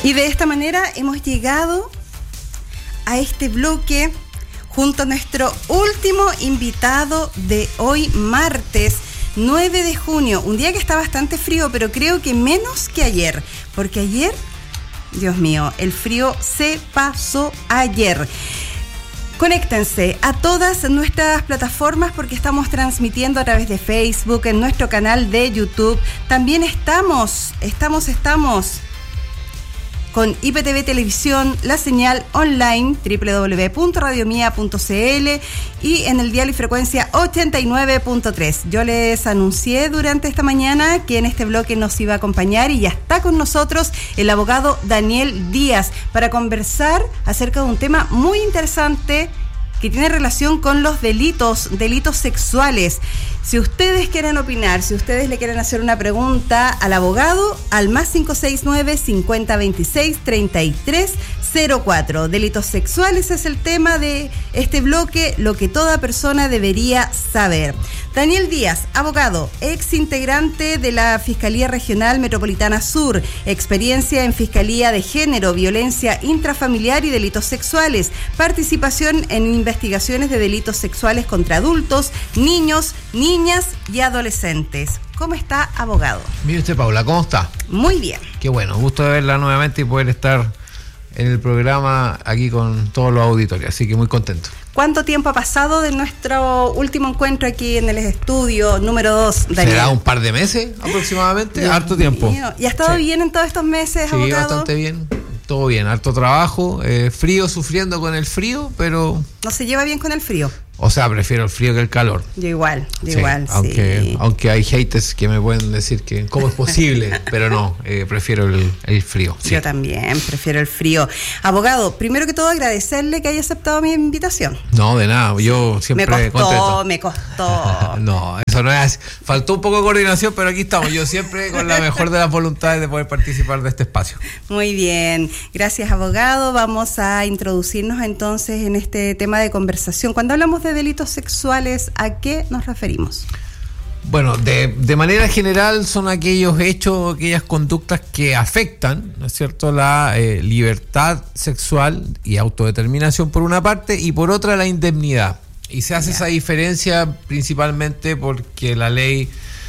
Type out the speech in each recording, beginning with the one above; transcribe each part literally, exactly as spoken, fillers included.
Y de esta manera hemos llegado a este bloque junto a nuestro último invitado de hoy, martes nueve de junio. Un día que está bastante frío, pero creo que menos que ayer, porque ayer, Dios mío, el frío se pasó ayer. Conéctense a todas nuestras plataformas porque estamos transmitiendo a través de Facebook, en nuestro canal de YouTube. También estamos, estamos, estamos con I P T V Televisión, la señal online doble u doble u doble u punto radio mía punto c l y en el dial y frecuencia ochenta y nueve punto tres. Yo les anuncié durante esta mañana que en este bloque nos iba a acompañar y ya está con nosotros el abogado Daniel Díaz para conversar acerca de un tema muy interesante que tiene relación con los delitos, delitos sexuales. Si ustedes quieren opinar, si ustedes le quieren hacer una pregunta al abogado, al más cinco seis nueve, cincuenta veintiséis, treinta y tres cero cuatro. Delitos sexuales es el tema de este bloque, lo que toda persona debería saber. Daniel Díaz, abogado, ex integrante de la Fiscalía Regional Metropolitana Sur, experiencia en Fiscalía de Género, Violencia Intrafamiliar y Delitos Sexuales, participación en investigaciones de delitos sexuales contra adultos, niños, niñas y adolescentes. ¿Cómo está, abogado? Mire usted, Paula, ¿cómo está? Muy bien. Qué bueno, gusto de verla nuevamente y poder estar en el programa aquí con todos los auditorios, así que muy contento. ¿Cuánto tiempo ha pasado de nuestro último encuentro aquí en el estudio número dos, Daniel? ¿Será un par de meses aproximadamente? Dios harto tiempo. mío. ¿Y ha estado sí. bien en todos estos meses, sí, abogado? Sí, bastante bien. Todo bien, harto trabajo, eh, frío, sufriendo con el frío, pero... ¿No se lleva bien con el frío? O sea, prefiero el frío que el calor. Yo igual, yo sí, igual, aunque, sí. Aunque hay haters que me pueden decir que cómo es posible, pero no, eh, prefiero el, el frío. Sí. Yo también, prefiero el frío. Abogado, primero que todo agradecerle que haya aceptado mi invitación. No, de nada, yo siempre me costó, contento. Me costó, No, eso no es, faltó un poco de coordinación, pero aquí estamos, yo siempre con la mejor de las voluntades de poder participar de este espacio. Muy bien, gracias, abogado. Vamos a introducirnos entonces en este tema de conversación. Cuando hablamos de delitos sexuales, ¿a qué nos referimos? Bueno, de, de manera general son aquellos hechos, aquellas conductas que afectan, ¿no es cierto?, la eh, libertad sexual y autodeterminación por una parte y por otra la indemnidad. Y se hace yeah. esa diferencia principalmente porque la ley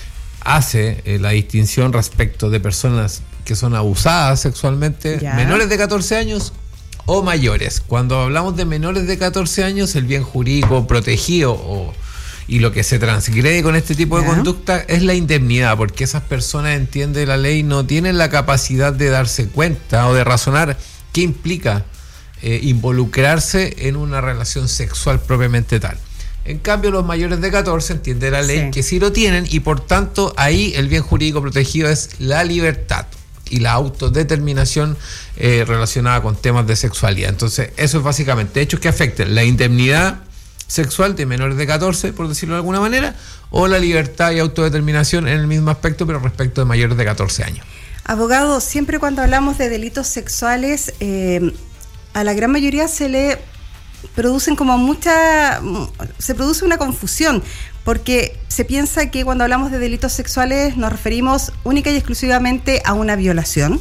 hace eh, la distinción respecto de personas que son abusadas sexualmente, yeah. menores de catorce años o mayores. Cuando hablamos de menores de catorce años, el bien jurídico protegido o, y lo que se transgrede con este tipo de yeah. conducta es la indemnidad, porque esas personas, entiende la ley, no tienen la capacidad de darse cuenta o de razonar qué implica eh, involucrarse en una relación sexual propiamente tal. En cambio, los mayores de catorce, entiende la ley, sí. que sí lo tienen y por tanto ahí el bien jurídico protegido es la libertad y la autodeterminación eh, relacionada con temas de sexualidad. Entonces, eso es básicamente hechos que afecten la indemnidad sexual de menores de catorce, por decirlo de alguna manera, o la libertad y autodeterminación en el mismo aspecto, pero respecto de mayores de catorce años. Abogado, siempre cuando hablamos de delitos sexuales, eh, a la gran mayoría se le producen como mucha, se produce una confusión, porque se piensa que cuando hablamos de delitos sexuales nos referimos única y exclusivamente a una violación,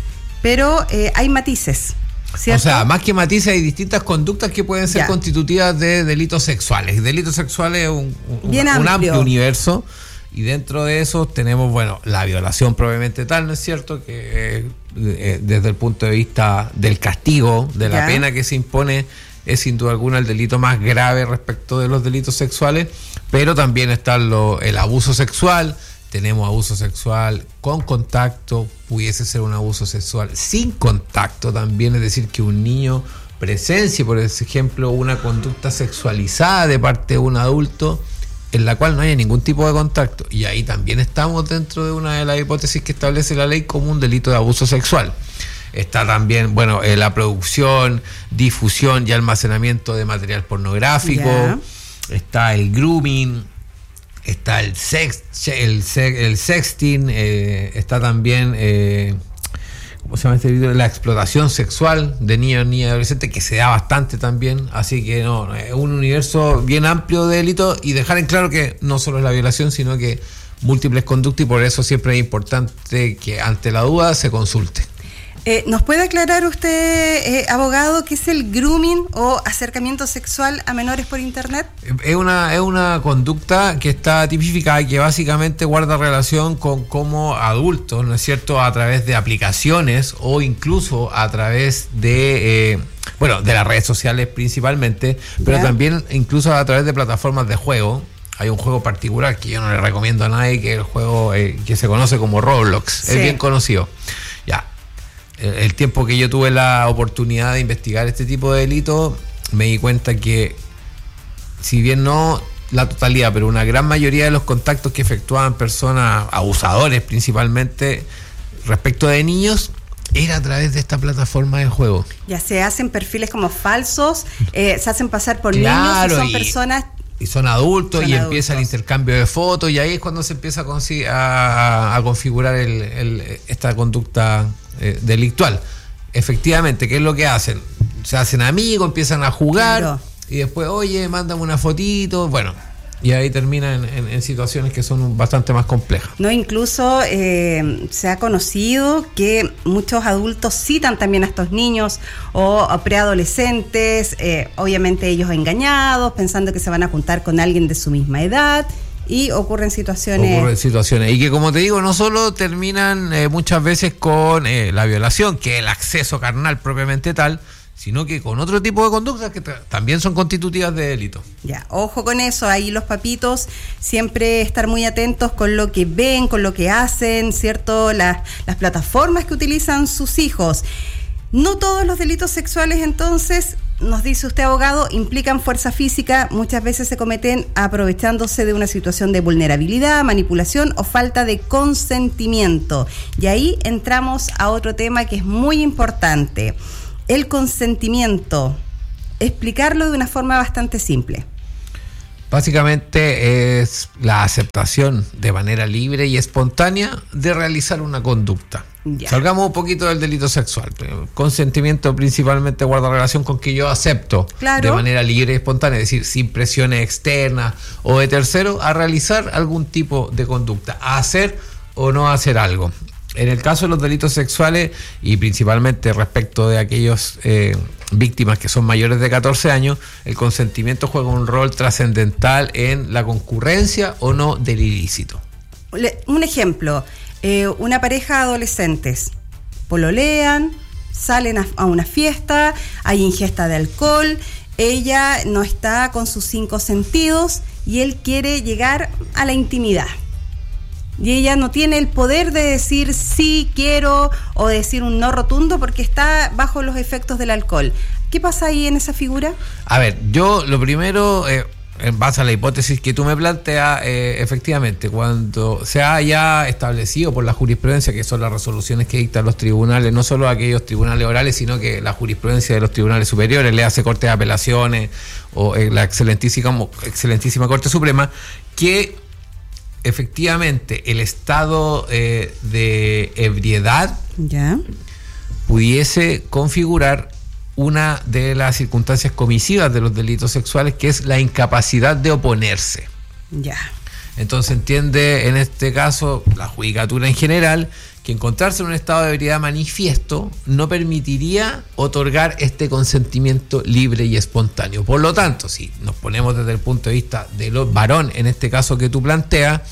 pero eh, hay matices, ¿cierto? O sea, más que matices hay distintas conductas que pueden ser ya. constitutivas de delitos sexuales. Delitos sexuales es un, un, un amplio. amplio universo y dentro de eso tenemos, bueno, la violación propiamente tal, ¿no es cierto? Que eh, desde el punto de vista del castigo, de la ya. pena que se impone, es sin duda alguna el delito más grave respecto de los delitos sexuales, pero también está lo, el abuso sexual. Tenemos abuso sexual con contacto, pudiese ser un abuso sexual sin contacto también, es decir, que un niño presencie, por ejemplo, una conducta sexualizada de parte de un adulto en la cual no haya ningún tipo de contacto, y ahí también estamos dentro de una de las hipótesis que establece la ley como un delito de abuso sexual. Está también, bueno, eh, la producción, difusión y almacenamiento de material pornográfico. Yeah. Está el grooming, está el sex, el, sex, el sexting, eh, está también, eh, ¿cómo se llama este video? La explotación sexual de niños, niñas y adolescentes, que se da bastante también. Así que no, es un universo bien amplio de delitos, y dejar en claro que no solo es la violación, sino que múltiples conductas, y por eso siempre es importante que ante la duda se consulte. Eh, ¿Nos puede aclarar usted, eh, abogado, qué es el grooming o acercamiento sexual a menores por internet? Es una, es una conducta que está tipificada y que básicamente guarda relación con cómo adultos, ¿no es cierto?, a través de aplicaciones o incluso a través de, eh, bueno, de las redes sociales principalmente, pero ¿ya? También incluso a través de plataformas de juego. Hay un juego particular que yo no le recomiendo a nadie, que es el juego eh, que se conoce como Roblox, sí. Es bien conocido. Ya. El tiempo que yo tuve la oportunidad de investigar este tipo de delitos, me di cuenta que, si bien no la totalidad, pero una gran mayoría de los contactos que efectuaban personas, abusadores principalmente, respecto de niños, era a través de esta plataforma de juego. Ya se hacen perfiles como falsos, eh, se hacen pasar por claro, niños y son y, personas... Y son adultos son y adultos. Empieza el intercambio de fotos y ahí es cuando se empieza a, a, a configurar el, el, esta conducta eh, delictual. Efectivamente, ¿qué es lo que hacen? Se hacen amigos, empiezan a jugar claro. Y después, oye, mándame una fotito, bueno, y ahí terminan en, en, en situaciones que son bastante más complejas. No, incluso eh, se ha conocido que muchos adultos citan también a estos niños o a preadolescentes, eh, obviamente ellos engañados, pensando que se van a juntar con alguien de su misma edad. Y ocurren situaciones... Ocurren situaciones. Y que, como te digo, no solo terminan eh, muchas veces con eh, la violación, que es el acceso carnal propiamente tal, sino que con otro tipo de conductas que t- también son constitutivas de delito. Ya, ojo con eso, ahí los papitos siempre estar muy atentos con lo que ven, con lo que hacen, ¿cierto? Las, las plataformas que utilizan sus hijos. No todos los delitos sexuales, entonces, nos dice usted, abogado, implican fuerza física, muchas veces se cometen aprovechándose de una situación de vulnerabilidad, manipulación o falta de consentimiento. Y ahí entramos a otro tema que es muy importante. El consentimiento, explicarlo de una forma bastante simple. Básicamente es la aceptación de manera libre y espontánea de realizar una conducta. Ya. Salgamos un poquito del delito sexual. El consentimiento principalmente guarda relación con que yo acepto claro. de manera libre y espontánea, es decir, sin presiones externas o de tercero, a realizar algún tipo de conducta, a hacer o no hacer algo. En el caso de los delitos sexuales y principalmente respecto de aquellos eh, víctimas que son mayores de catorce años, el consentimiento juega un rol trascendental en la concurrencia o no del ilícito. Un ejemplo, eh, una pareja de adolescentes pololean, salen a, a una fiesta, hay ingesta de alcohol, ella no está con sus cinco sentidos y él quiere llegar a la intimidad. Y ella no tiene el poder de decir sí quiero o decir un no rotundo porque está bajo los efectos del alcohol. ¿Qué pasa ahí en esa figura? A ver, yo lo primero, eh, en base a la hipótesis que tú me planteas, eh, efectivamente, cuando se haya establecido por la jurisprudencia, que son las resoluciones que dictan los tribunales, no solo aquellos tribunales orales, sino que la jurisprudencia de los tribunales superiores, le hace Corte de Apelaciones o eh, la excelentísima, excelentísima Corte Suprema, que efectivamente el estado eh, de ebriedad ¿ya? Pudiese configurar una de las circunstancias comisivas de los delitos sexuales, que es la incapacidad de oponerse. Ya. Entonces entiende en este caso la judicatura en general que encontrarse en un estado de ebriedad manifiesto no permitiría otorgar este consentimiento libre y espontáneo. Por lo tanto, si nos ponemos desde el punto de vista de los varón, en este caso que tú planteas,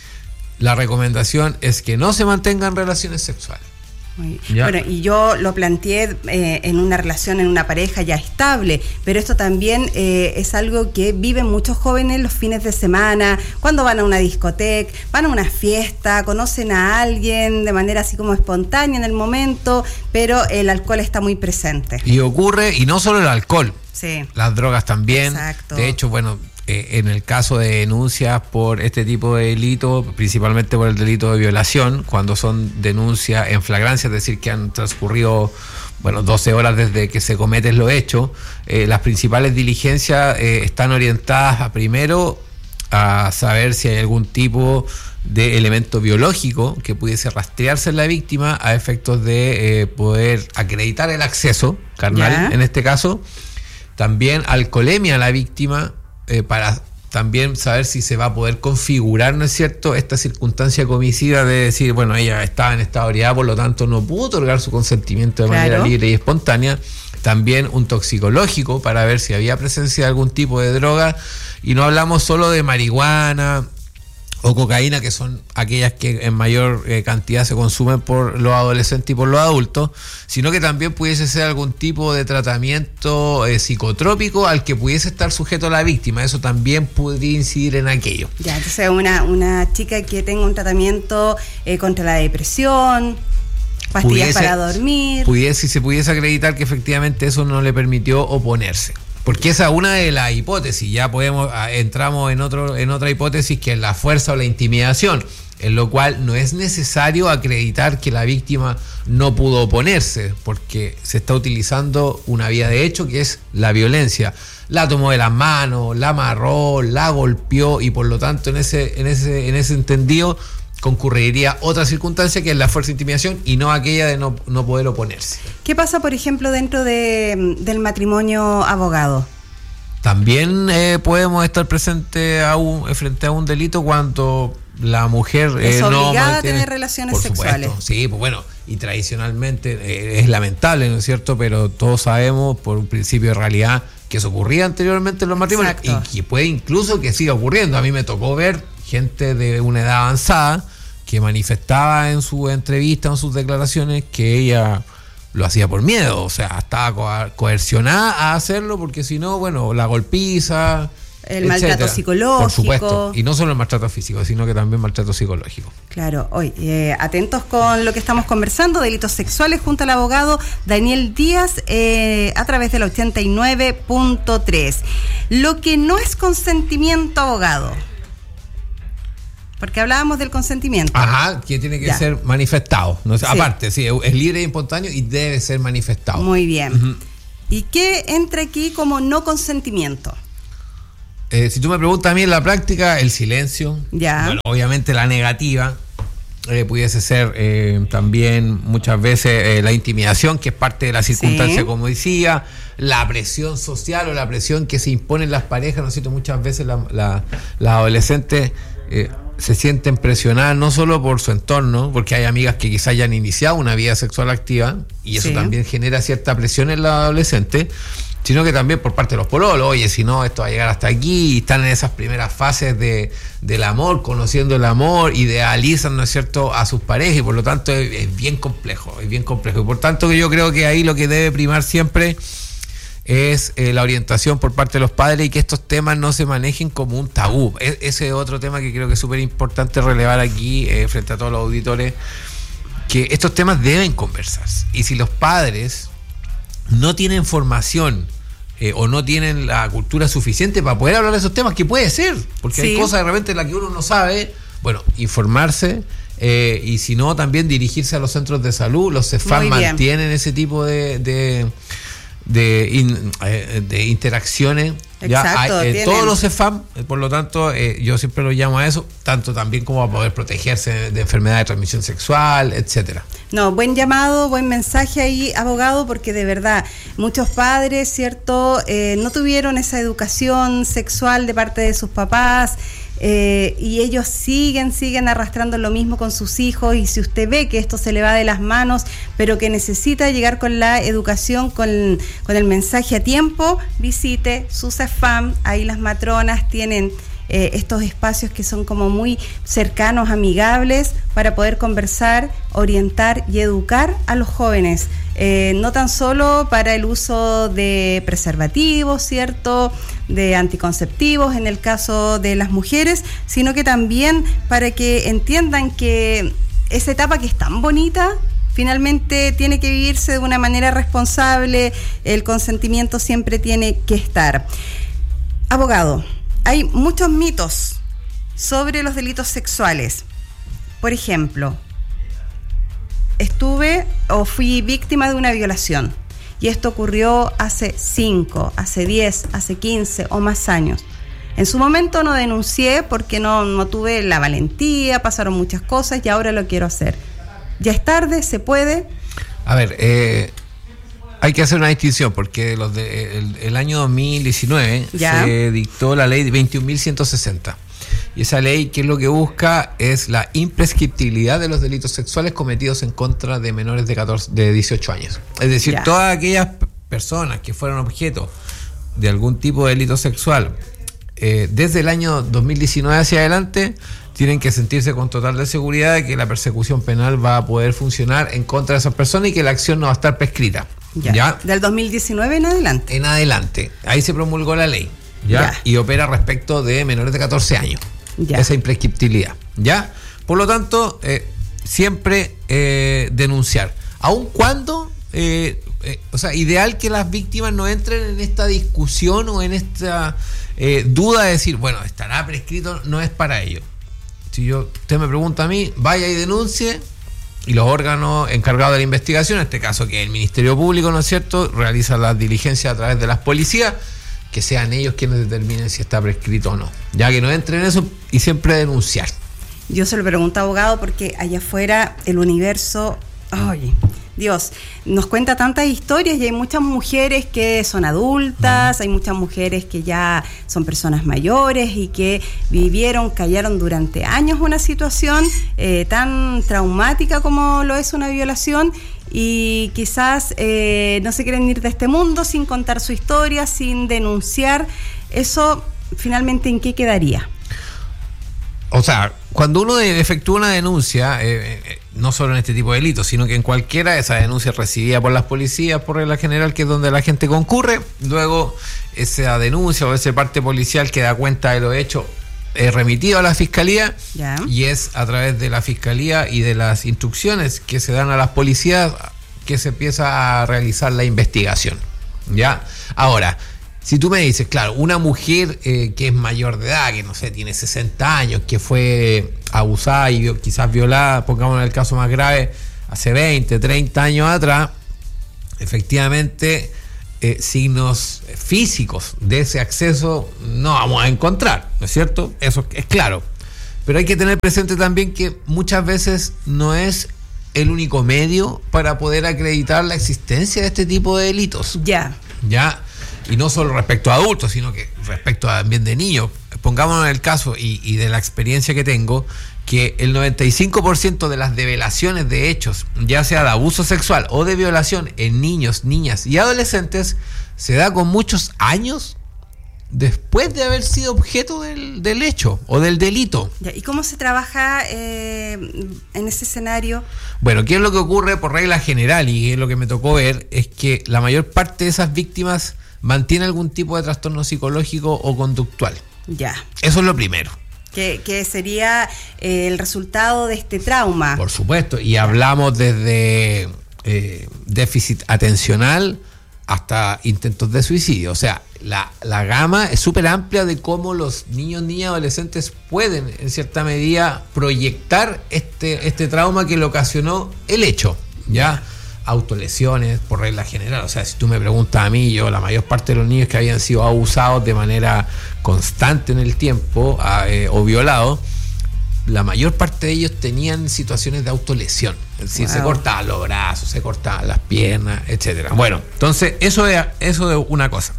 la recomendación es que no se mantengan relaciones sexuales. Bueno, y yo lo planteé eh, en una relación, en una pareja ya estable, pero esto también eh, es algo que viven muchos jóvenes los fines de semana, cuando van a una discoteca, van a una fiesta, conocen a alguien de manera así como espontánea en el momento, pero el alcohol está muy presente. Y ocurre, y no solo el alcohol, sí. Las drogas también. Exacto. De hecho, bueno, eh, en el caso de denuncias por este tipo de delito, principalmente por el delito de violación, cuando son denuncias en flagrancia, es decir, que han transcurrido bueno, doce horas desde que se cometen los hechos, eh, las principales diligencias eh, están orientadas a primero a saber si hay algún tipo de elemento biológico que pudiese rastrearse en la víctima a efectos de eh, poder acreditar el acceso carnal, ¿ya? En este caso, también alcoholemia a la víctima, Eh, para también saber si se va a poder configurar, ¿no es cierto?, esta circunstancia comisiva de decir, bueno, ella estaba en estado de ebriedad, por lo tanto no pudo otorgar su consentimiento de claro. manera libre y espontánea. También un toxicológico para ver si había presencia de algún tipo de droga, y no hablamos solo de marihuana o cocaína, que son aquellas que en mayor eh, cantidad se consumen por los adolescentes y por los adultos, sino que también pudiese ser algún tipo de tratamiento eh, psicotrópico al que pudiese estar sujeto la víctima. Eso también podría incidir en aquello. Ya, entonces una, una chica que tenga un tratamiento eh, contra la depresión, pastillas pudiese, para dormir. Pudiese, si se pudiese acreditar que efectivamente eso no le permitió oponerse. Porque esa es una de las hipótesis. Ya podemos, entramos en otro, en otra hipótesis, que es la fuerza o la intimidación, en lo cual no es necesario acreditar que la víctima no pudo oponerse, porque se está utilizando una vía de hecho, que es la violencia. La tomó de las manos, la amarró, la golpeó, y por lo tanto en ese, en ese, en ese entendido concurriría otra circunstancia, que es la fuerza de intimidación, y no aquella de no, no poder oponerse. ¿Qué pasa, por ejemplo, dentro de, del matrimonio, abogado? También eh, podemos estar presentes a un, frente a un delito cuando la mujer eh, es obligada no mantiene, a tener relaciones por sexuales. Supuesto, sí, pues bueno, y tradicionalmente eh, es lamentable, ¿no es cierto? Pero todos sabemos por un principio de realidad que eso ocurría anteriormente en los matrimonios. Exacto. Y que puede incluso que siga ocurriendo. A mí me tocó ver gente de una edad avanzada que manifestaba en su entrevista, en sus declaraciones, que ella lo hacía por miedo, o sea, estaba co- coercionada a hacerlo, porque si no, bueno, la golpiza, el maltrato psicológico. Por supuesto, y no solo el maltrato físico, sino que también maltrato psicológico. Claro, hoy eh, atentos con lo que estamos conversando, delitos sexuales, junto al abogado Daniel Díaz, eh, a través del ochenta y nueve punto tres. Lo que no es consentimiento, abogado. Porque hablábamos del consentimiento. Ajá, que tiene que ya. ser manifestado. No sé, sí. Aparte, sí, es libre y espontáneo y debe ser manifestado. Muy bien. Uh-huh. ¿Y qué entra aquí como no consentimiento? Eh, si tú me preguntas a mí en la práctica, el silencio. Ya. Bueno, obviamente la negativa. Eh, pudiese ser eh, también muchas veces eh, la intimidación, que es parte de la circunstancia, sí. como decía, la presión social o la presión que se impone en las parejas, ¿no es cierto? Muchas veces la, la, las adolescentes eh, se sienten presionadas no solo por su entorno, porque hay amigas que quizás hayan iniciado una vida sexual activa, y eso sí. también genera cierta presión en la adolescente, sino que también por parte de los pololos. Oye, si no, esto va a llegar hasta aquí, y están en esas primeras fases de, del amor, conociendo el amor, idealizan, ¿no es cierto?, a sus parejas, y por lo tanto es, es bien complejo, es bien complejo, y por tanto que yo creo que ahí lo que debe primar siempre es eh, la orientación por parte de los padres, y que estos temas no se manejen como un tabú. Es, ese es otro tema que creo que es súper importante relevar aquí eh, frente a todos los auditores, que estos temas deben conversarse, y si los padres no tienen formación eh, o no tienen la cultura suficiente para poder hablar de esos temas, que puede ser, porque sí. hay cosas de repente en las que uno no sabe, bueno, informarse, eh, y si no, también dirigirse a los centros de salud. Los CEFAM mantienen ese tipo de de, de, in, eh, de interacciones. Exacto, ya hay, eh, todos los CEFAM, eh, por lo tanto, eh, yo siempre lo llamo a eso, tanto también como a poder protegerse de, de enfermedades de transmisión sexual, etcétera. No, buen llamado, buen mensaje ahí, abogado, porque de verdad muchos padres, ¿cierto?, eh, no tuvieron esa educación sexual de parte de sus papás, eh, y ellos siguen, siguen arrastrando lo mismo con sus hijos, y si usted ve que esto se le va de las manos, pero que necesita llegar con la educación, con, con el mensaje a tiempo, visite su CEFAM, ahí las matronas tienen Eh, estos espacios que son como muy cercanos, amigables, para poder conversar, orientar y educar a los jóvenes, eh, no tan solo para el uso de preservativos, ¿cierto?, de anticonceptivos en el caso de las mujeres, sino que también para que entiendan que esa etapa que es tan bonita finalmente tiene que vivirse de una manera responsable, el consentimiento siempre tiene que estar. Abogado, hay muchos mitos sobre los delitos sexuales. Por ejemplo, estuve o fui víctima de una violación, y esto ocurrió hace cinco, hace diez, hace quince o más años. En su momento no denuncié porque no, no tuve la valentía, pasaron muchas cosas, y ahora lo quiero hacer. ¿Ya es tarde? ¿Se puede? A ver, eh, hay que hacer una distinción, porque los de, el, el año dos mil diecinueve ¿Ya? se dictó la ley veintiún mil ciento sesenta. Y esa ley, ¿qué es lo que busca? Es la imprescriptibilidad de los delitos sexuales cometidos en contra de menores de, catorce, de dieciocho años. Es decir, ya. todas aquellas personas que fueron objeto de algún tipo de delito sexual eh, desde el año dos mil diecinueve hacia adelante, tienen que sentirse con total de seguridad de que la persecución penal va a poder funcionar en contra de esas personas y que la acción no va a estar prescrita. Ya. ¿Ya? Del dos mil diecinueve en adelante. En adelante. Ahí se promulgó la ley. ¿Ya? Ya. Y opera respecto de menores de catorce años. Ya. Esa imprescriptibilidad. ¿Ya? Por lo tanto, eh, siempre eh, denunciar. Aun cuando, eh, eh, o sea, ideal que las víctimas no entren en esta discusión o en esta eh, duda de decir, bueno, estará prescrito, no es para ello. Si yo, usted me pregunta a mí, vaya y denuncie, y los órganos encargados de la investigación, en este caso que es el Ministerio Público, ¿no es cierto?, realiza las diligencias a través de las policías, que sean ellos quienes determinen si está prescrito o no. Ya que no entren en eso y siempre denunciar. Yo se lo pregunto, abogado, porque allá afuera el universo, ay, Dios, nos cuenta tantas historias y hay muchas mujeres que son adultas, uh-huh. hay muchas mujeres que ya son personas mayores y que vivieron, callaron durante años una situación eh, tan traumática como lo es una violación y quizás eh, no se quieren ir de este mundo sin contar su historia, sin denunciar. Eso, finalmente, ¿en qué quedaría? O sea, cuando uno efectúa una denuncia, eh, eh, no solo en este tipo de delitos, sino que en cualquiera de esas denuncias recibidas por las policías, por regla general, que es donde la gente concurre, luego esa denuncia o ese parte policial que da cuenta de lo hecho es remitido a la fiscalía ya. y es a través de la fiscalía y de las instrucciones que se dan a las policías que se empieza a realizar la investigación. ¿Ya? Ahora, si tú me dices, claro, una mujer eh, que es mayor de edad, que no sé, tiene sesenta años, que fue abusada y vio, quizás violada, pongamos en el caso más grave, hace veinte, treinta años atrás, efectivamente, eh, signos físicos de ese acceso no vamos a encontrar, ¿no es cierto? Eso es claro. Pero hay que tener presente también que muchas veces no es el único medio para poder acreditar la existencia de este tipo de delitos. Ya. Ya. Y no solo respecto a adultos, sino que respecto a, también de niños. Pongámonos en el caso y, y de la experiencia que tengo, que el noventa y cinco por ciento de las develaciones de hechos, ya sea de abuso sexual o de violación en niños, niñas y adolescentes, se da con muchos años después de haber sido objeto del, del hecho o del delito. ¿Y cómo se trabaja eh, en ese escenario? Bueno, ¿qué es lo que ocurre por regla general? Y es lo que me tocó ver, es que la mayor parte de esas víctimas mantiene algún tipo de trastorno psicológico o conductual. Ya. Eso es lo primero. Que, que sería eh, el resultado de este trauma. Por supuesto, y hablamos desde eh, déficit atencional hasta intentos de suicidio. O sea, la, la gama es súper amplia de cómo los niños, niñas, adolescentes pueden, en cierta medida, proyectar este, este trauma que le ocasionó el hecho, ¿ya? Autolesiones, por regla general. O sea, si tú me preguntas a mí, yo, la mayor parte de los niños que habían sido abusados de manera constante en el tiempo eh, o violados, la mayor parte de ellos tenían situaciones de autolesión. Es decir, wow. se cortaban los brazos, se cortaban las piernas, etcétera. Bueno, entonces eso es, eso es una cosa.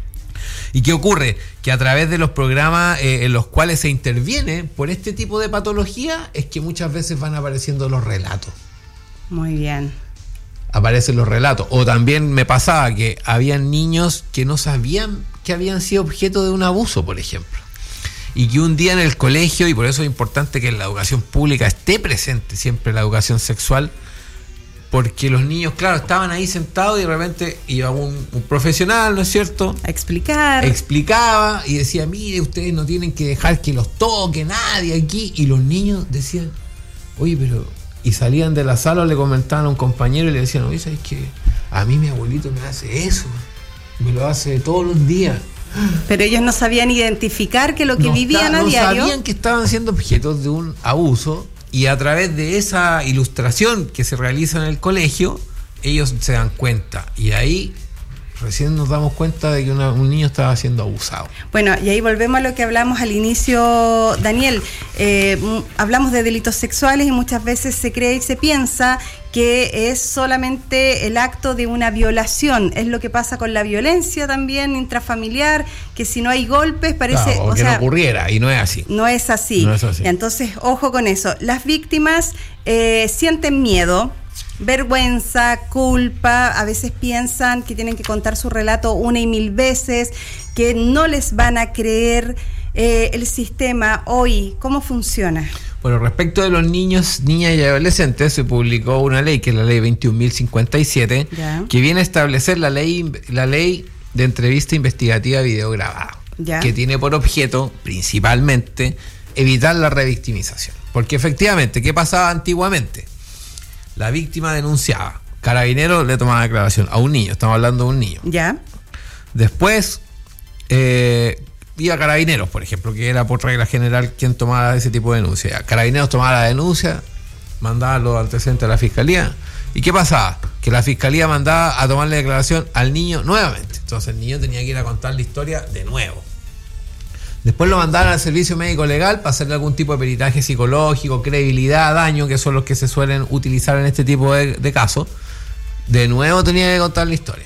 ¿Y qué ocurre? Que a través de los programas eh, en los cuales se interviene por este tipo de patología es que muchas veces van apareciendo los relatos. Muy bien. Aparecen los relatos. O también me pasaba que habían niños que no sabían que habían sido objeto de un abuso, por ejemplo. Y que un día en el colegio, y por eso es importante que en la educación pública esté presente siempre la educación sexual, porque los niños, claro, estaban ahí sentados y de repente iba un, un profesional, ¿no es cierto? A explicar. Explicaba y decía, mire, ustedes no tienen que dejar que los toque nadie aquí. Y los niños decían, oye, pero... Y salían de la sala, le comentaban a un compañero y le decían, oye, ¿sabes qué? A mí mi abuelito me hace eso, me lo hace todos los días. Pero ellos no sabían identificar que lo que no vivían está, a no diario... sabían que estaban siendo objetos de un abuso, y a través de esa ilustración que se realiza en el colegio, ellos se dan cuenta. Y ahí recién nos damos cuenta de que una, un niño estaba siendo abusado. Bueno, y ahí volvemos a lo que hablamos al inicio, Daniel. Eh, hablamos de delitos sexuales y muchas veces se cree y se piensa que es solamente el acto de una violación. Es lo que pasa con la violencia también intrafamiliar, que si no hay golpes parece... Claro, o que sea, no ocurriera, y no es así. No es así. No es así. Entonces, ojo con eso. Las víctimas eh, sienten miedo, vergüenza, culpa, a veces piensan que tienen que contar su relato una y mil veces, que no les van a creer. Eh, el sistema hoy, ¿cómo funciona? Bueno, respecto de los niños, niñas y adolescentes, se publicó una ley, que es la ley veintiún mil cincuenta y siete, ya, que viene a establecer la ley, la ley de entrevista investigativa videograbada, ya, que tiene por objeto, principalmente, evitar la revictimización. Porque efectivamente, ¿qué pasaba antiguamente? La víctima denunciaba, Carabineros le tomaba declaración a un niño, estamos hablando de un niño. Ya. Después, eh, iba Carabineros, por ejemplo, que era por regla general quien tomaba ese tipo de denuncia. Carabineros tomaba la denuncia, mandaba los antecedentes a la fiscalía. ¿Y qué pasaba? Que la fiscalía mandaba a tomarle declaración al niño nuevamente. Entonces el niño tenía que ir a contar la historia de nuevo. Después lo mandaban al servicio médico legal para hacerle algún tipo de peritaje psicológico, credibilidad, daño, que son los que se suelen utilizar en este tipo de, de casos. De nuevo tenía que contar la historia.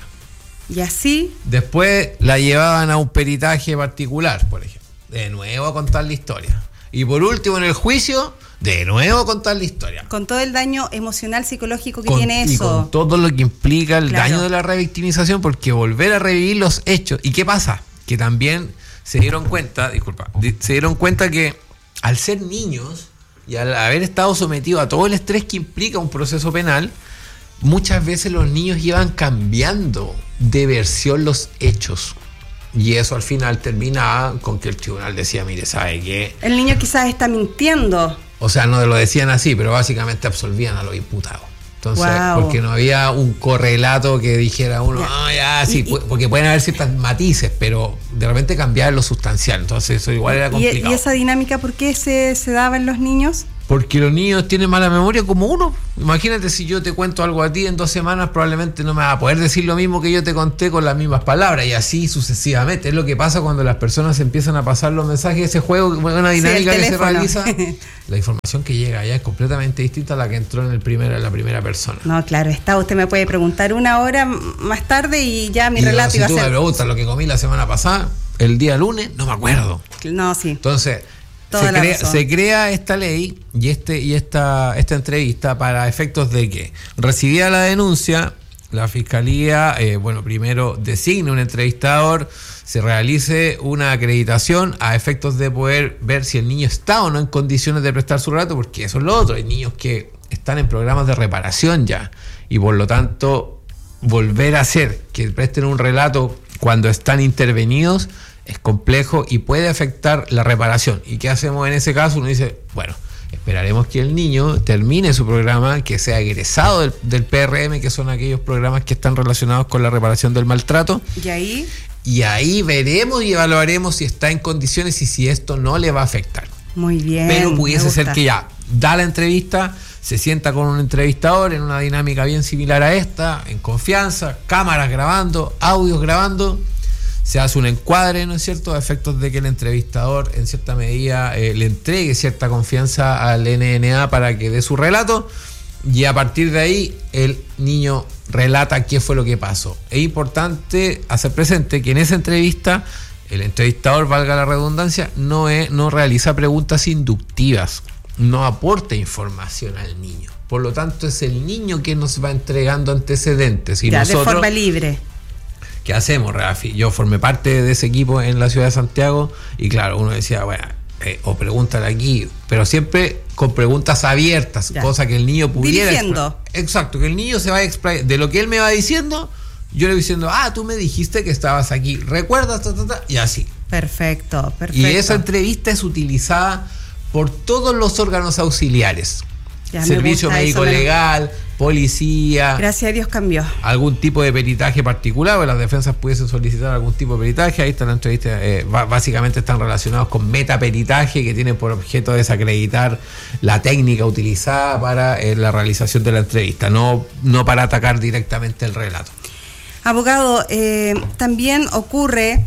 Y así. Después la llevaban a un peritaje particular, por ejemplo. De nuevo a contar la historia. Y por último, en el juicio, de nuevo a contar la historia. Con todo el daño emocional, psicológico que con, tiene eso. Y con todo lo que implica el claro. daño de la revictimización, porque volver a revivir los hechos. ¿Y qué pasa? Que también se dieron cuenta, disculpa, se dieron cuenta que al ser niños y al haber estado sometidos a todo el estrés que implica un proceso penal, muchas veces los niños iban cambiando de versión los hechos. Y eso al final terminaba con que el tribunal decía, mire, ¿sabe qué? El niño quizás está mintiendo. O sea, no lo decían así, pero básicamente absolvían a los imputados. Entonces, wow. porque no había un correlato que dijera uno, ah, ya, sí, y, y, porque pueden haber ciertos matices, pero de repente cambiar lo sustancial. Entonces, eso igual era complicado. ¿Y, y esa dinámica por qué se, se daba en los niños? Porque los niños tienen mala memoria como uno. Imagínate si yo te cuento algo a ti en dos semanas, probablemente no me vas a poder decir lo mismo que yo te conté con las mismas palabras, y así sucesivamente. Es lo que pasa cuando las personas empiezan a pasar los mensajes de ese juego, una dinámica sí, que se realiza. La información que llega allá es completamente distinta a la que entró en el primer, en la primera persona. No, claro, está. Usted me puede preguntar una hora más tarde y ya mi y relato si iba a ser... Si tú me preguntas lo que comí la semana pasada, el día lunes, no me acuerdo. No, sí. Entonces... Se crea, se crea esta ley y este y esta esta entrevista para efectos de que recibida la denuncia, la fiscalía, eh, bueno, primero designe un entrevistador, se realice una acreditación a efectos de poder ver si el niño está o no en condiciones de prestar su relato, porque eso es lo otro, hay niños que están en programas de reparación ya, y por lo tanto volver a hacer que presten un relato cuando están intervenidos es complejo y puede afectar la reparación. ¿Y qué hacemos en ese caso? Uno dice, bueno, esperaremos que el niño termine su programa, que sea egresado del, del P R M, que son aquellos programas que están relacionados con la reparación del maltrato. ¿Y ahí? Y ahí veremos y evaluaremos si está en condiciones y si esto no le va a afectar. Muy bien. Pero pudiese ser que ya da la entrevista, se sienta con un entrevistador en una dinámica bien similar a esta, en confianza, cámaras grabando, audios grabando. Se hace un encuadre, ¿no es cierto?, a efectos de que el entrevistador en cierta medida eh, le entregue cierta confianza al N N A para que dé su relato, y a partir de ahí el niño relata qué fue lo que pasó. Es importante hacer presente que en esa entrevista el entrevistador, valga la redundancia, no, es, no realiza preguntas inductivas, no aporta información al niño. Por lo tanto, es el niño quien nos va entregando antecedentes. Y ya, nosotros, de forma libre. ¿Qué hacemos, Rafi? Yo formé parte de ese equipo en la ciudad de Santiago y claro, uno decía, bueno, eh, o pregúntale aquí, pero siempre con preguntas abiertas, ya. cosa que el niño pudiera... Dirigiendo. Exacto, que el niño se vaya a explayar. De lo que él me va diciendo, yo le voy diciendo, ah, tú me dijiste que estabas aquí, ¿recuerdas? Ta, ta, ta, y así. Perfecto, perfecto. Y esa entrevista es utilizada por todos los órganos auxiliares. Ya, Servicio médico eso, legal, policía. Gracias a Dios cambió. Algún tipo de peritaje particular, o las defensas pudiesen solicitar algún tipo de peritaje. Ahí está la entrevista. Eh, básicamente están relacionados con metaperitaje, que tiene por objeto desacreditar la técnica utilizada para eh, la realización de la entrevista, no, no para atacar directamente el relato. Abogado, eh, también ocurre,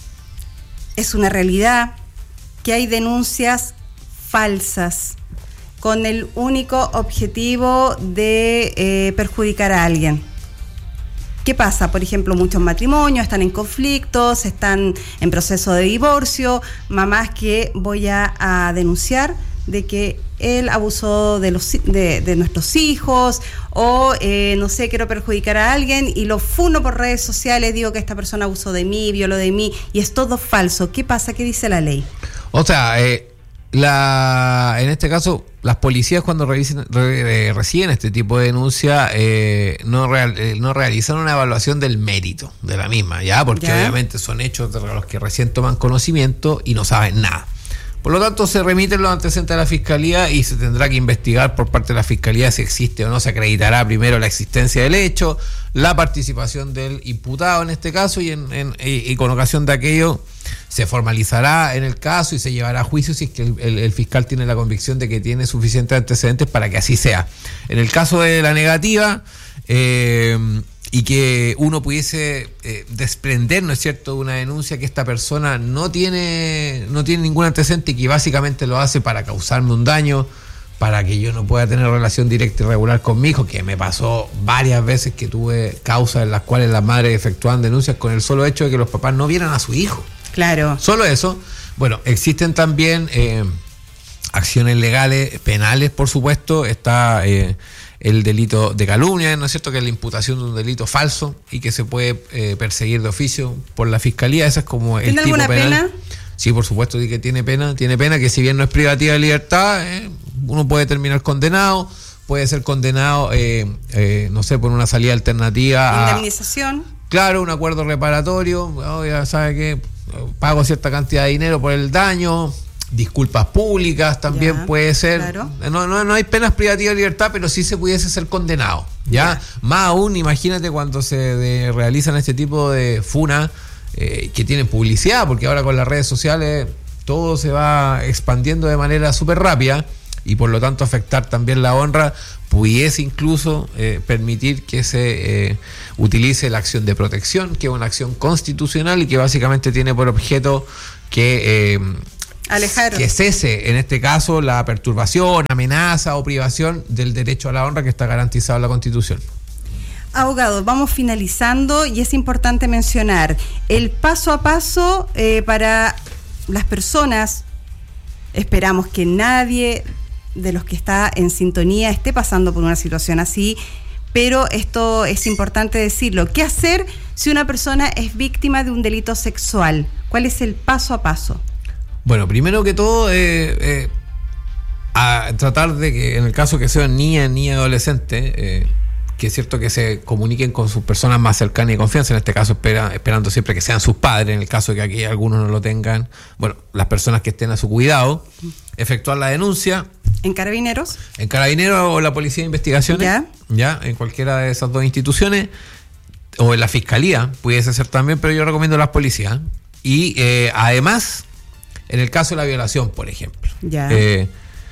es una realidad, que hay denuncias falsas. con el único objetivo de eh, perjudicar a alguien. ¿Qué pasa? Por ejemplo, muchos matrimonios están en conflictos, están en proceso de divorcio, mamás que voy a, a denunciar de que él abusó de, los, de, de nuestros hijos, o eh, no sé, quiero perjudicar a alguien y lo funo por redes sociales, digo que esta persona abusó de mí, violó de mí, y es todo falso. ¿Qué pasa? ¿Qué dice la ley? O sea, eh, la, en este caso, las policías cuando revisen, re, reciben este tipo de denuncia eh, no, real, eh, no realizan una evaluación del mérito de la misma, ya, porque ¿Ya? obviamente son hechos de los que recién toman conocimiento y no saben nada. Por lo tanto, se remiten los antecedentes a la Fiscalía y se tendrá que investigar por parte de la Fiscalía si existe o no. Se acreditará primero la existencia del hecho, la participación del imputado en este caso, y, en, en, y, y con ocasión de aquello se formalizará en el caso y se llevará a juicio si es que el, el, el fiscal tiene la convicción de que tiene suficientes antecedentes para que así sea. En el caso de la negativa, eh, y que uno pudiese eh, desprender, ¿no es cierto?, de una denuncia que esta persona no tiene no tiene ningún antecedente y que básicamente lo hace para causarme un daño, para que yo no pueda tener relación directa y regular con mi hijo, que me pasó varias veces que tuve causas en las cuales las madres efectuaban denuncias con el solo hecho de que los papás no vieran a su hijo. Claro. Solo eso. Bueno, existen también eh, acciones legales, penales, por supuesto. Está eh, el delito de calumnia, ¿no es cierto?, que es la imputación de un delito falso y que se puede eh, perseguir de oficio por la Fiscalía. Esa es como el tipo penal. ¿Tiene alguna pena? Sí, por supuesto que tiene pena. Tiene pena que, si bien no es privativa de libertad, eh, uno puede terminar condenado, puede ser condenado, eh, eh, no sé, por una salida alternativa. Indemnización. A, claro, un acuerdo reparatorio. Oh, ya sabe que pago cierta cantidad de dinero por el daño. Disculpas públicas también ya, puede ser. Claro. No, no, no hay penas privativas de libertad, pero sí se pudiese ser condenado. ¿ya? ya. Más aún, imagínate cuando se de, realizan este tipo de funas eh, que tienen publicidad, porque ahora con las redes sociales todo se va expandiendo de manera súper rápida y por lo tanto afectar también la honra, pudiese incluso eh, permitir que se eh, utilice la acción de protección, que es una acción constitucional y que básicamente tiene por objeto que... Eh, Alejar. que cese, en este caso, la perturbación, amenaza o privación del derecho a la honra que está garantizado en la Constitución. Abogado, vamos finalizando y es importante mencionar el paso a paso eh, para las personas. Esperamos que nadie de los que está en sintonía esté pasando por una situación así, pero esto es importante decirlo. ¿Qué hacer si una persona es víctima de un delito sexual? ¿Cuál es el paso a paso? Bueno, primero que todo, eh, eh, a tratar de que, en el caso que sean niñas, niñas y adolescentes, eh, que es cierto que se comuniquen con sus personas más cercanas y de confianza, en este caso espera, esperando siempre que sean sus padres, en el caso de que aquí algunos no lo tengan, bueno, las personas que estén a su cuidado, efectuar la denuncia. ¿En Carabineros? En Carabineros o la Policía de Investigaciones, ya, ya en cualquiera de esas dos instituciones, o en la Fiscalía, pudiese ser también, pero yo recomiendo las policías. Y eh, además... En el caso de la violación, por ejemplo, ya. eh,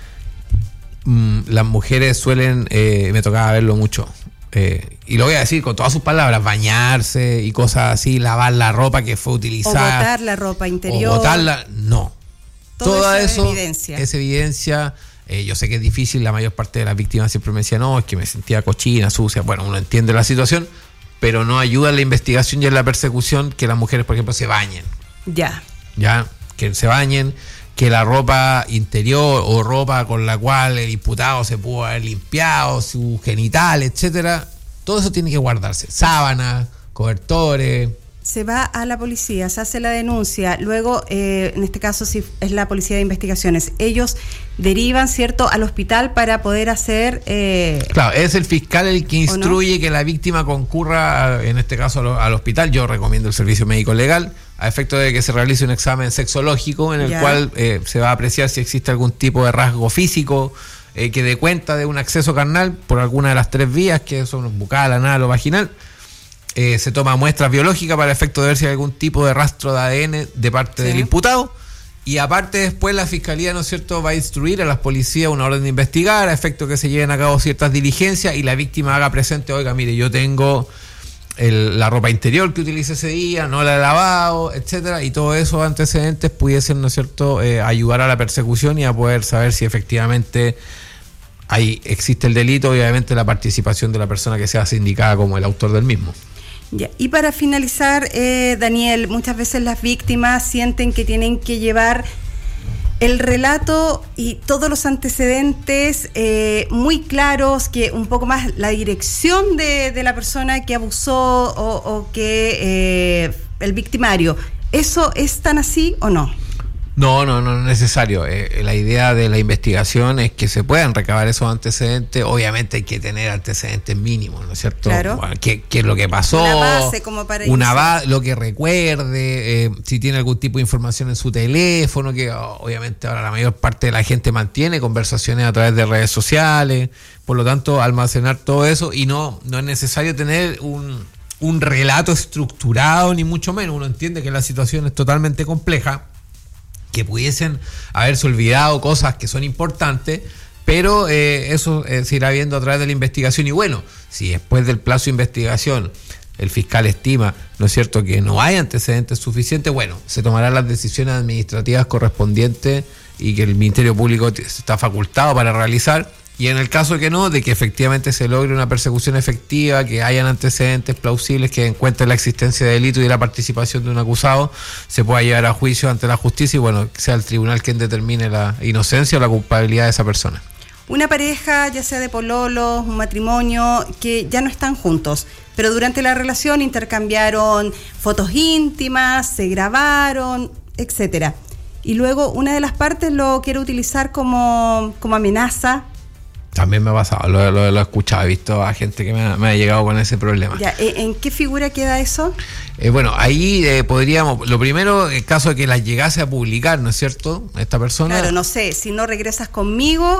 mm, las mujeres suelen, eh, me tocaba verlo mucho, eh, y lo voy a decir con todas sus palabras, bañarse y cosas así, lavar la ropa que fue utilizada. O botar la ropa interior. O botarla, no. Todo Toda eso, eso es evidencia. Es evidencia. Eh, yo sé que es difícil, la mayor parte de las víctimas siempre me decían, no, es que me sentía cochina, sucia. Bueno, uno entiende la situación, pero no ayuda en la investigación y en la persecución que las mujeres, por ejemplo, se bañen. Ya. Ya. Que se bañen, que la ropa interior o ropa con la cual el imputado se pudo haber limpiado, su genital, etcétera, todo eso tiene que guardarse. Sábanas, cobertores. Se va a la policía, se hace la denuncia, luego, eh, en este caso si es la Policía de Investigaciones, ellos derivan, ¿cierto?, al hospital para poder hacer... Eh, claro, es el fiscal el que instruye no? que la víctima concurra, en este caso, al, al hospital. Yo recomiendo el servicio médico legal, a efecto de que se realice un examen sexológico en el ya. cual eh, se va a apreciar si existe algún tipo de rasgo físico eh, que dé cuenta de un acceso carnal por alguna de las tres vías, que son bucal, anal o vaginal. Eh, se toma muestras biológicas para efecto de ver si hay algún tipo de rastro de A D N de parte sí. del imputado, y aparte después la Fiscalía, ¿no es cierto?, va a instruir a las policías una orden de investigar a efecto que se lleven a cabo ciertas diligencias y la víctima haga presente, oiga, mire, yo tengo el, la ropa interior que utilicé ese día, no la he lavado, etcétera, y todos esos antecedentes pudiesen, ¿no es cierto?, eh, ayudar a la persecución y a poder saber si efectivamente ahí existe el delito, obviamente la participación de la persona que sea sindicada como el autor del mismo. Ya. Y para finalizar, eh, Daniel, muchas veces las víctimas sienten que tienen que llevar el relato y todos los antecedentes eh, muy claros, que un poco más la dirección de, de la persona que abusó o, o que eh, el victimario. ¿Eso es tan así o no? No, no, no es necesario. Eh, la idea de la investigación es que se puedan recabar esos antecedentes. Obviamente hay que tener antecedentes mínimos, ¿no es cierto? Claro. Bueno, ¿qué, qué es lo que pasó? Una base como para Una base, lo que recuerde, eh, si tiene algún tipo de información en su teléfono, que oh, obviamente ahora la mayor parte de la gente mantiene conversaciones a través de redes sociales. Por lo tanto, almacenar todo eso, y no, no es necesario tener un, un relato estructurado, ni mucho menos. Uno entiende que la situación es totalmente compleja, que pudiesen haberse olvidado cosas que son importantes, pero eh, eso eh, se irá viendo a través de la investigación. Y bueno, si después del plazo de investigación el fiscal estima, ¿no es cierto?, que no hay antecedentes suficientes, bueno, se tomarán las decisiones administrativas correspondientes y que el Ministerio Público está facultado para realizar. Y en el caso que no, de que efectivamente se logre una persecución efectiva, que hayan antecedentes plausibles que encuentren la existencia de delito y la participación de un acusado, se pueda llevar a juicio ante la justicia y bueno, que sea el tribunal quien determine la inocencia o la culpabilidad de esa persona. Una pareja, ya sea de pololos, un matrimonio, que ya no están juntos, pero durante la relación intercambiaron fotos íntimas, se grabaron, etcétera. Y luego una de las partes lo quiere utilizar como, como amenaza. También me ha pasado, lo, lo, lo he escuchado, he visto a gente que me ha, me ha llegado con ese problema. Ya, ¿en qué figura queda eso? Eh, bueno, ahí eh, podríamos, lo primero, en caso de que las llegase a publicar, ¿no es cierto?, esta persona. Claro, no sé, si no regresas conmigo,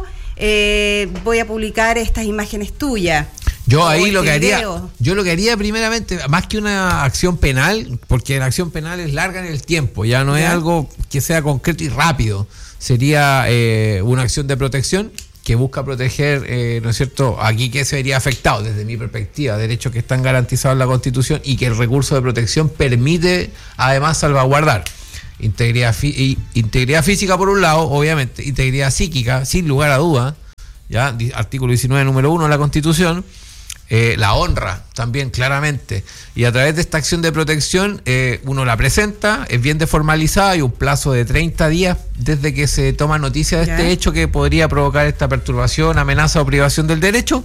eh, voy a publicar estas imágenes tuyas. Yo ahí lo que haría, yo lo que haría primeramente, más que una acción penal, porque la acción penal es larga en el tiempo, ya no ya. es algo que sea concreto y rápido, sería eh, una acción de protección que busca proteger, eh, ¿no es cierto?, aquí que se vería afectado, desde mi perspectiva, derechos que están garantizados en la Constitución y que el recurso de protección permite además salvaguardar. Integridad, fi- integridad física por un lado, obviamente, integridad psíquica, sin lugar a duda, ya, artículo diecinueve, número uno de la Constitución, eh, la honra también claramente, y a través de esta acción de protección eh, uno la presenta, es bien desformalizada y un plazo de treinta días desde que se toma noticia de ¿Ya? este hecho que podría provocar esta perturbación, amenaza o privación del derecho.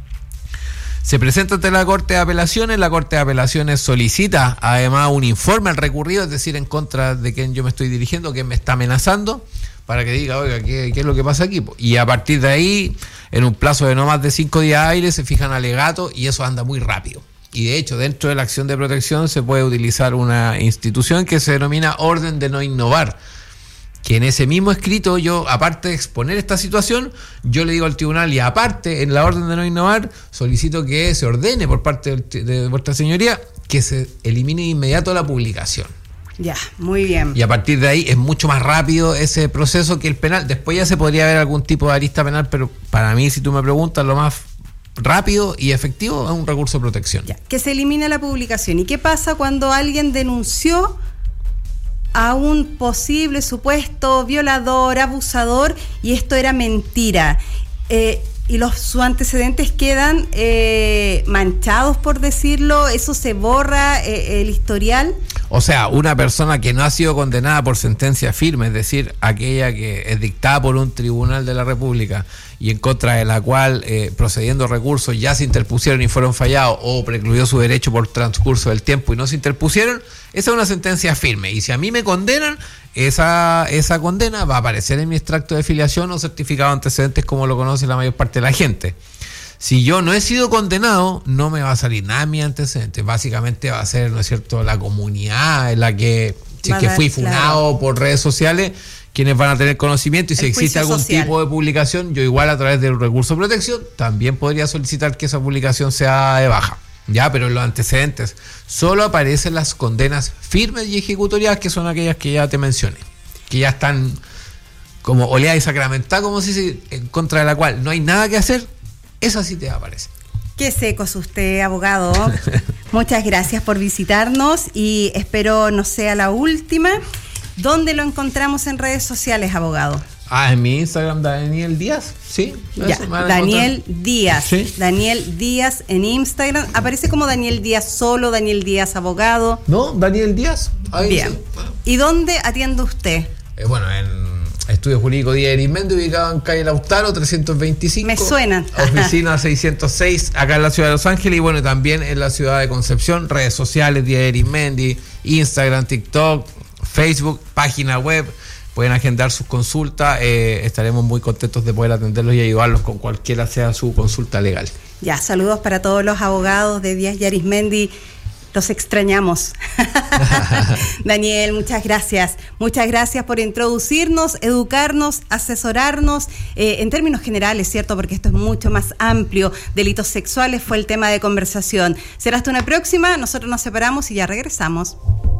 Se presenta ante la Corte de Apelaciones, la Corte de Apelaciones solicita además un informe al recurrido, es decir, en contra de quien yo me estoy dirigiendo, quien me está amenazando, para que diga, oiga, ¿qué, qué es lo que pasa aquí? Y a partir de ahí, en un plazo de no más de cinco días hábiles, se fijan alegatos y eso anda muy rápido. Y de hecho, dentro de la acción de protección se puede utilizar una institución que se denomina Orden de No Innovar, que en ese mismo escrito yo, aparte de exponer esta situación, yo le digo al tribunal, y aparte, en la Orden de No Innovar, solicito que se ordene por parte de, de vuestra señoría que se elimine de inmediato la publicación. Ya, muy bien. Y a partir de ahí es mucho más rápido ese proceso que el penal. Después ya se podría ver algún tipo de arista penal, pero para mí, si tú me preguntas, lo más rápido y efectivo es un recurso de protección. Ya, que se elimine la publicación. ¿Y qué pasa cuando alguien denunció a un posible supuesto violador, abusador, y esto era mentira? Eh, y los sus antecedentes quedan eh, manchados, por decirlo, eso se borra, eh, el historial. O sea, una persona que no ha sido condenada por sentencia firme, es decir, aquella que es dictada por un tribunal de la República y en contra de la cual, eh, procediendo recursos, ya se interpusieron y fueron fallados, o precluyó su derecho por transcurso del tiempo y no se interpusieron, esa es una sentencia firme. Y si a mí me condenan, esa, esa condena va a aparecer en mi extracto de filiación o certificado de antecedentes, como lo conoce la mayor parte de la gente. Si yo no he sido condenado, no me va a salir nada de mi antecedente. Básicamente va a ser, ¿no es cierto?, la comunidad en la que, si es que fui funado, claro, por redes sociales, quienes van a tener conocimiento, y si existe algún social. tipo de publicación, yo igual a través del recurso de protección también podría solicitar que esa publicación sea de baja. Ya, pero en los antecedentes solo aparecen las condenas firmes y ejecutoriadas, que son aquellas que ya te mencioné, que ya están como oleada y sacramentada, como si se, en contra de la cual no hay nada que hacer. Esa sí te aparece. Qué seco es usted, abogado. Muchas gracias por visitarnos y espero no sea la última. ¿Dónde lo encontramos en redes sociales, abogado? Ah, en mi Instagram, Daniel Díaz, sí. Ya, Daniel Díaz. ¿Sí? Daniel Díaz en Instagram. Aparece como Daniel Díaz solo, Daniel Díaz abogado. No, Daniel Díaz. Ahí bien. Sí. ¿Y dónde atiende usted? Eh, bueno, en Estudio Jurídico Díaz Arismendi, ubicado en calle Lautaro, trescientos veinticinco. Me suena. Oficina seiscientos seis, acá en la ciudad de Los Ángeles, y bueno, también en la ciudad de Concepción. Redes sociales, Díaz Arismendi, Instagram, TikTok, Facebook, página web. Pueden agendar sus consultas. Eh, estaremos muy contentos de poder atenderlos y ayudarlos con cualquiera sea su consulta legal. Ya, saludos para todos los abogados de Díaz y Arismendi. Los extrañamos. Daniel, muchas gracias. Muchas gracias por introducirnos, educarnos, asesorarnos eh, en términos generales, ¿cierto? Porque esto es mucho más amplio. Delitos sexuales fue el tema de conversación. Será hasta una próxima. Nosotros nos separamos y ya regresamos.